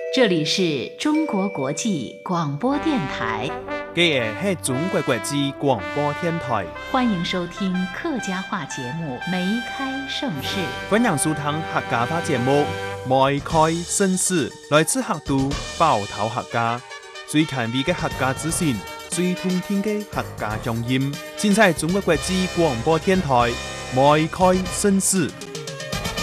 这里是中国国际广播电台。 这是中国国际广播电台， 欢迎收听客家话节目《梅开盛世》。 欢迎收听客家话节目《梅开盛世》，来自客都包头客家，最权威的客家资讯，最通听的客家乡音，尽在中国国际广播电台《梅开盛世》。